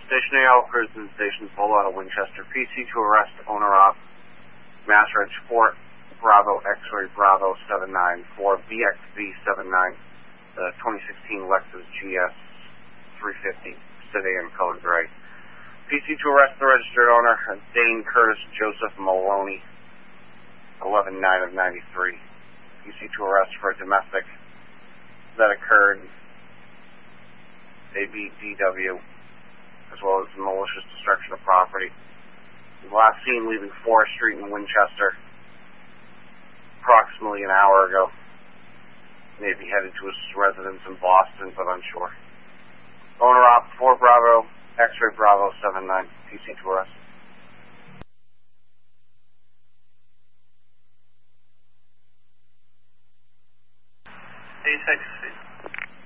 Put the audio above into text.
Station AL, Cruising Station, pulled out of Winchester. PC to arrest owner of Mass Reg Fort Bravo X-Ray Bravo 79 for BXV79, the 2016 Lexus GS 350 sedan code gray. PC to arrest the registered owner, Dane Curtis Joseph Maloney, 11-9 of 93. PC to arrest for a domestic that occurred, ABDW, as well as malicious destruction of property. Last seen leaving Forest Street in Winchester approximately an hour ago. Maybe headed to his residence in Boston, but unsure. Owner op 4 Bravo, X-Ray Bravo 79, PC to arrest. A6.